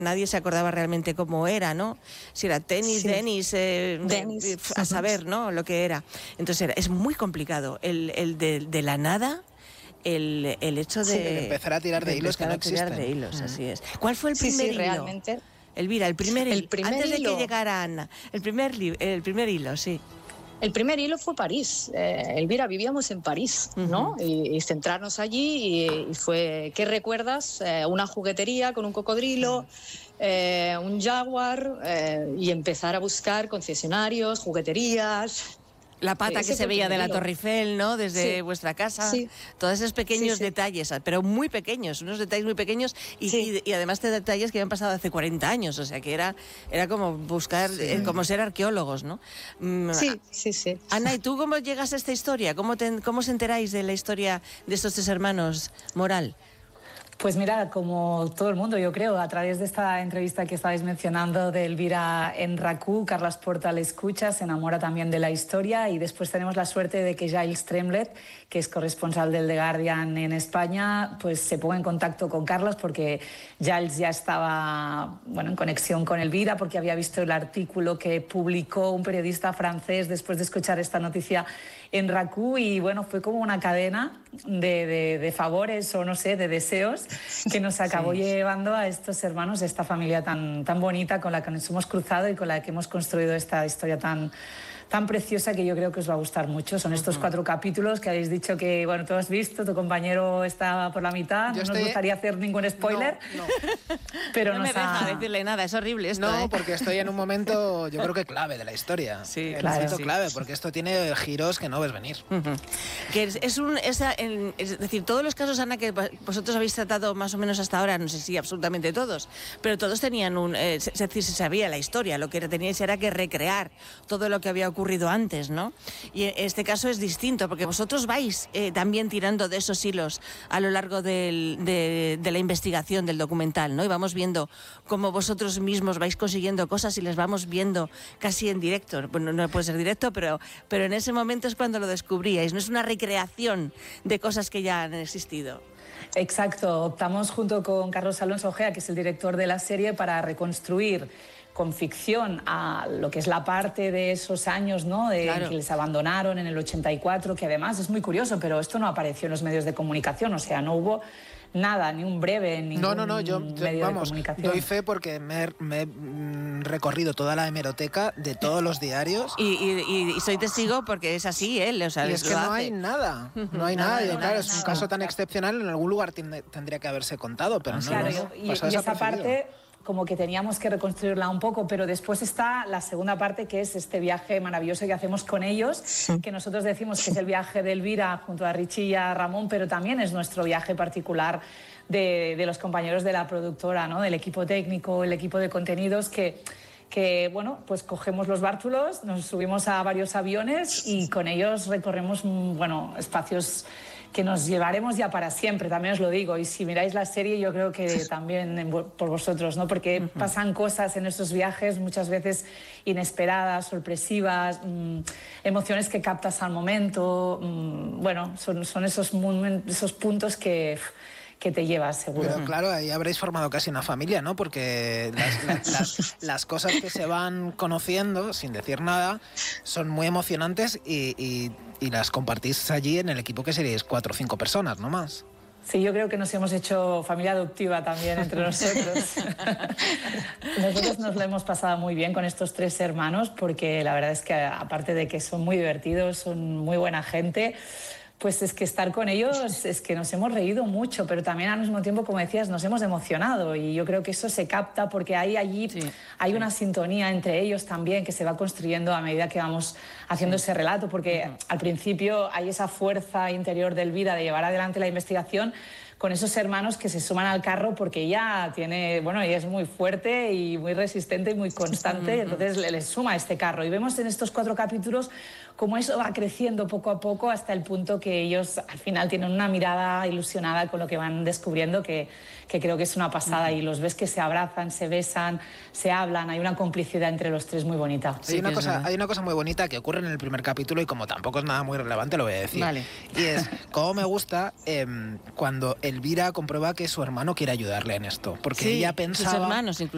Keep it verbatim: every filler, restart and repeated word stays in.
nadie se acordaba realmente cómo era, ¿no? Si era tenis, Sí. Denis, eh, Denis. a saber, ¿no? Lo que era. Entonces era, es muy complicado. El, el de, de la nada, el, el hecho de... Sí, el empezar a tirar de, de hilos que no existen. tirar de hilos, mm. así es. ¿Cuál fue el sí, primer sí, hilo? realmente. Elvira, el primer hilo. El primer Antes hilo. de que llegara Ana. El primer, el primer hilo, sí. El primer hilo fue París. Eh, Elvira, vivíamos en París, ¿no? Uh-huh. y, y centrarnos allí y, y fue, ¿qué recuerdas? Eh, una juguetería con un cocodrilo, eh, un jaguar eh, y empezar a buscar concesionarios, jugueterías. La pata Ese que se veía de la Torre Eiffel, ¿no? Desde sí. vuestra casa. Sí. Todos esos pequeños sí, sí. detalles, pero muy pequeños, unos detalles muy pequeños y, sí. y, y además de detalles que habían pasado hace cuarenta años, o sea que era, era como buscar, sí. eh, como ser arqueólogos, ¿no? Sí, sí, sí. Ana, ¿y tú cómo llegas a esta historia? ¿Cómo, te, cómo os enteráis de la historia de estos tres hermanos Moral? Pues mira, como todo el mundo, yo creo, a través de esta entrevista que estabais mencionando de Elvira en RACU, Carles Porta le escucha, se enamora también de la historia y después tenemos la suerte de que Giles Tremlett, que es corresponsal del The Guardian en España, pues se ponga en contacto con Carles porque Giles ya estaba bueno, en conexión con Elvira porque había visto el artículo que publicó un periodista francés después de escuchar esta noticia en RACU y bueno, fue como una cadena de, de, de favores o no sé, de deseos que nos acabó sí. llevando a estos hermanos, a esta familia tan, tan bonita con la que nos hemos cruzado y con la que hemos construido esta historia tan, tan preciosa que yo creo que os va a gustar mucho. Son estos uh-huh. cuatro capítulos que habéis dicho que, bueno, tú has visto, tu compañero está por la mitad, yo no estoy... nos gustaría hacer ningún spoiler, no, no. pero no nos me deja ha... decirle nada, es horrible esto. No, ¿eh? porque estoy en un momento, yo creo que clave de la historia. Sí, el claro. momento Sí. clave, porque esto tiene giros que no ves venir. Uh-huh. Que es, es un, es, es decir, todos los casos, Ana, que vosotros habéis tratado más o menos hasta ahora, no sé si absolutamente todos, pero todos tenían un, eh, es decir, se sabía la historia, lo que teníais era que recrear todo lo que había ocurrido antes, ¿no? Y este caso es distinto, porque vosotros vais eh, también tirando de esos hilos a lo largo del, de, de la investigación del documental, ¿no? Y vamos viendo cómo vosotros mismos vais consiguiendo cosas y les vamos viendo casi en directo. Bueno, no puede ser directo, pero, pero en ese momento es cuando lo descubríais. No es una recreación de cosas que ya han existido. Exacto. Optamos junto con Carlos Alonso Ojea, que es el director de la serie, para reconstruir con ficción a lo que es la parte de esos años, ¿no? De claro. que les abandonaron en el ochenta y cuatro, que además es muy curioso, pero esto no apareció en los medios de comunicación, o sea, no hubo nada, ni un breve, ni no, no, no, yo, medio yo, vamos, de comunicación. Doy fe porque me, me he recorrido toda la hemeroteca de todos los diarios. Y, y, y soy testigo porque es así, ¿eh? O sea, y es que no hace. hay nada, no hay nada. nada, nada claro, nada, es un nada. caso tan excepcional, en algún lugar tiene, tendría que haberse contado, pero no. Claro, no, y, y esa parte como que teníamos que reconstruirla un poco, pero después está la segunda parte, que es este viaje maravilloso que hacemos con ellos, que nosotros decimos que es el viaje de Elvira junto a Richie y a Ramón, pero también es nuestro viaje particular de, de los compañeros de la productora, ¿no? Del equipo técnico, el equipo de contenidos, que, que bueno, pues cogemos los bártulos, nos subimos a varios aviones y con ellos recorremos, bueno, espacios que nos llevaremos ya para siempre, también os lo digo, y si miráis la serie yo creo que también por vosotros, ¿no? Porque uh-huh. pasan cosas en esos viajes muchas veces inesperadas, sorpresivas, mmm, emociones que captas al momento, mmm, bueno, son, son esos, momentos, esos puntos que... que te llevas, seguro. Pero claro, ahí habréis formado casi una familia, ¿no? Porque las, las, las, las cosas que se van conociendo, sin decir nada, son muy emocionantes y, y, y las compartís allí en el equipo, que seríais cuatro o cinco personas, ¿no más? Sí, yo creo que nos hemos hecho familia adoptiva también entre nosotros. Nosotros nos lo hemos pasado muy bien con estos tres hermanos, porque la verdad es que aparte de que son muy divertidos, son muy buena gente, pues es que estar con ellos es que nos hemos reído mucho, pero también al mismo tiempo, como decías, nos hemos emocionado y yo creo que eso se capta porque hay allí sí, hay sí. una sintonía entre ellos también que se va construyendo a medida que vamos haciendo sí. ese relato, porque uh-huh. al principio hay esa fuerza interior de Elvira de llevar adelante la investigación con esos hermanos que se suman al carro porque ella tiene, bueno, ella es muy fuerte y muy resistente y muy constante, uh-huh. entonces le, le suma este carro. Y vemos en estos cuatro capítulos cómo eso va creciendo poco a poco hasta el punto que ellos al final tienen una mirada ilusionada con lo que van descubriendo, que, que creo que es una pasada, uh-huh. y los ves que se abrazan, se besan, se hablan, hay una complicidad entre los tres muy bonita. Sí, hay, una cosa, hay una cosa muy bonita que ocurre en el primer capítulo y como tampoco es nada muy relevante lo voy a decir. Vale. Y es, cómo me gusta eh, cuando Elvira comprueba que su hermano quiere ayudarle en esto, porque sí, ella pensaba... Sus hermanos incluso.